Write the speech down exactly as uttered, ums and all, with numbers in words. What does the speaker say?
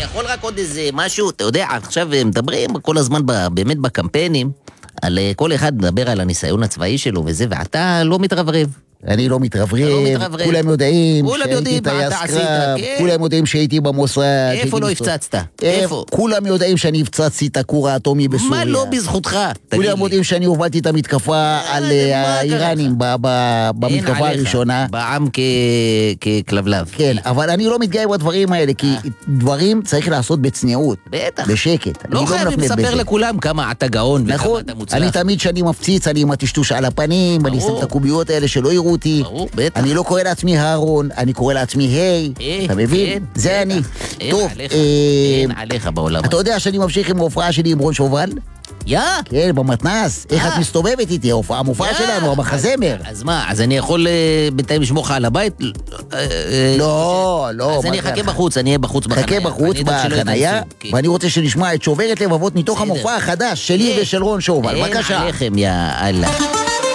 יכול רק עוד איזה משהו, אתה יודע, עכשיו מדברים כל הזמן באמת בקמפיינים, על כל אחד מדבר על הניסיון הצבאי שלו וזה, ואתה לא מתרברב. אני לא מתרברב, כולם יודעים שהייתי טייס קרב, כולם יודעים שהייתי במוסד. איפה לא הפצצת? איפה? כולם יודעים שאני הפצצתי את הכור האטומי בסוריה. מה לא בזכותך? כולם יודעים שאני הובלתי את המתקפה על האיראנים במתקפה הראשונה. בעם ככלבלב. כן, אבל אני לא מתגאה בדברים האלה, כי דברים צריך לעשות בצניעות. בטח. בשקט. לא חייבים לספר לכולם כמה אתה גאון וכמה אתה מוצלח. אני תמיד שאני מפציץ, אני עם הטשטוש על הפנים, אני שם את הקוביות האלה שלא יראו אותי. אני לא קורא לעצמי הארון, אני קורא לעצמי היי, אתה מבין? זה אני. טוב, אין עליך בעולם. אתה יודע שאני ממשיך עם ההופעה שלי עם רון שובל? יא? כן, במתנס. איך את מסתובבת איתי? ההופעה, המופעה שלנו, המחזמר. אז מה, אז אני יכול בינתיים לשמור לך על הבית? לא, לא. אז אני אחכה בחוץ, אני אהיה בחוץ בחניה. חכה בחוץ בחניה, ואני רוצה שנשמע את שוברת לבבות מתוך המופע החדש שלי ושל רון שובל. בבקשה. אין עליכם, יא אללה.